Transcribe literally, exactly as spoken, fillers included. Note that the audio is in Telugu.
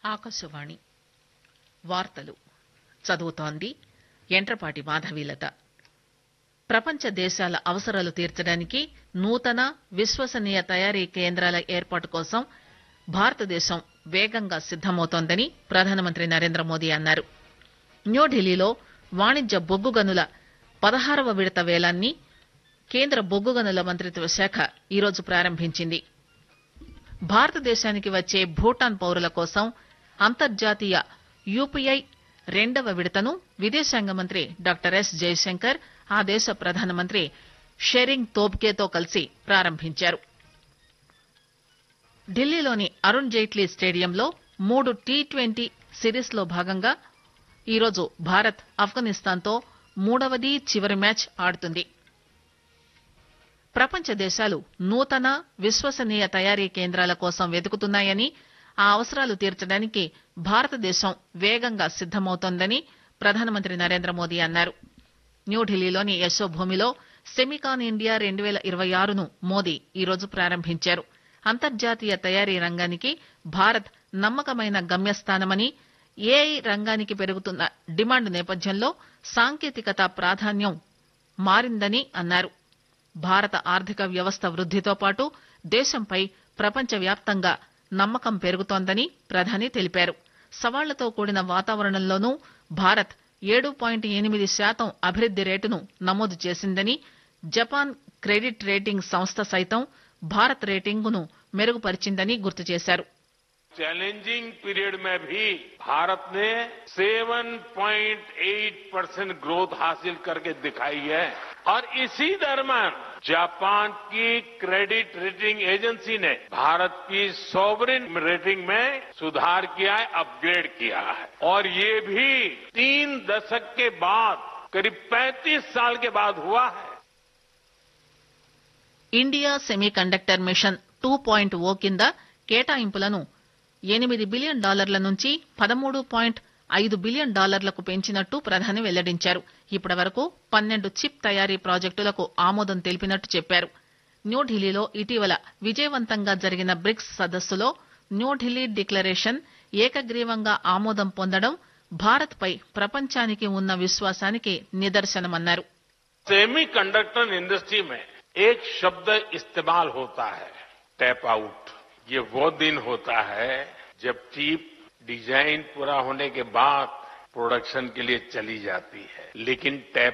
ఆకాశవాణి వార్తలు చదువుతోంది యంట్రపాటి మాధవీలత. ప్రపంచ దేశాల అవసరాలు తీర్చడానికి నూతన విశ్వసనీయ తయారీ కేంద్రాల ఏర్పాటు కోసం భారతదేశం వేగంగా సిద్దమవుతోందని ప్రధానమంత్రి నరేంద్ర మోదీ అన్నారు. న్యూఢిల్లీలో వాణిజ్య బొగ్గు గనుల పదహారవ విడత వేలాన్ని కేంద్ర బొగ్గు గనుల మంత్రిత్వ శాఖ ఈరోజు ప్రారంభించింది. భారతదేశానికి వచ్చే భూటాన్ పౌరుల కోసం అంతర్జాతీయ యూపీఐ రెండవ విడతను విదేశాంగ మంత్రి డాక్టర్ ఎస్ జయశంకర్ ఆ దేశ ప్రధానమంత్రి షెరింగ్ తోబ్గేతో కలిసి ప్రారంభించారు. ఢిల్లీలోని అరుణ్ జైట్లీ స్టేడియంలో మూడు టీ ట్వంటీ సిరీస్ లో భాగంగా ఈరోజు భారత్ ఆఫ్ఘనిస్తాన్ తో మూడవది చివరి మ్యాచ్ ఆడుతుంది. ప్రపంచ దేశాలు నూతన విశ్వసనీయ తయారీ కేంద్రాల కోసం వెతుకుతున్నాయని, ఆ అవసరాలు తీర్చడానికి భారతదేశం వేగంగా సిద్దమవుతోందని ప్రధానమంత్రి నరేంద్ర మోదీ అన్నారు. న్యూఢిల్లీలోని యశోభూమిలో సెమికాన్ ఇండియా రెండు పేల ఇరవై ఆరును మోదీ ఈరోజు ప్రారంభించారు. అంతర్జాతీయ తయారీ రంగానికి భారత్ నమ్మకమైన గమ్యస్థానమని, ఏఐ రంగానికి పెరుగుతున్న డిమాండ్ నేపథ్యంలో సాంకేతికత ప్రాధాన్యం మారిందని అన్నారు. భారత ఆర్థిక వ్యవస్థ వృద్దితో పాటు దేశంపై ప్రపంచవ్యాప్తంగా నమ్మకం పెరుగుతోందని ప్రధాని తెలిపారు. సవాళ్లతో కూడిన వాతావరణంలోనూ భారత్ ఏడు పాయింట్ ఎనిమిది శాతం అభివృద్ది రేటును నమోదు చేసిందని, జపాన్ క్రెడిట్ రేటింగ్ సంస్థ సైతం భారత్ రేటింగును మెరుగుపరిచిందని గుర్తు చేశారు. चैलेंजिंग पीरियड में भी भारत ने सात पॉइंट आठ परसेंट ग्रोथ हासिल करके दिखाई है और इसी दरम्यान जापान की क्रेडिट रेटिंग एजेंसी ने भारत की सॉवरेन रेटिंग में सुधार किया है, अपग्रेड किया है और ये भी तीन दशक के बाद करीब पैंतीस साल के बाद हुआ है. India semiconductor machine two point ఓ కింద కేటాయింపులను ఎనిమిది బిలియన్ డాలర్ల నుంచి పదమూడు పాయింట్ ఐదు బిలియన్ డాలర్లకు పెంచినట్టు ప్రధాని వెల్లడించారు. ఇప్పటి వరకు పన్నెండు చిప్ తయారీ ప్రాజెక్టులకు ఆమోదం తెలిపినట్టు చెప్పారు. న్యూఢిల్లీలో ఇటీవల విజయవంతంగా జరిగిన బ్రిక్స్ సదస్సులో న్యూఢిల్లీ డిక్లరేషన్ ఏకగ్రీవంగా ఆమోదం పొందడం భారత్ పై ప్రపంచానికి ఉన్న విశ్వాసానికి నిదర్శనమన్నారు. सेमी कंडक्टर इंडस्ट्री में एक शब्द इस्तेमाल होता है, टैप आउट. ये वो दिन होता है जब चिप डिजाइन पूरा होने के बाद प्रोडक्शन के लिए चली जाती है, लेकिन टैप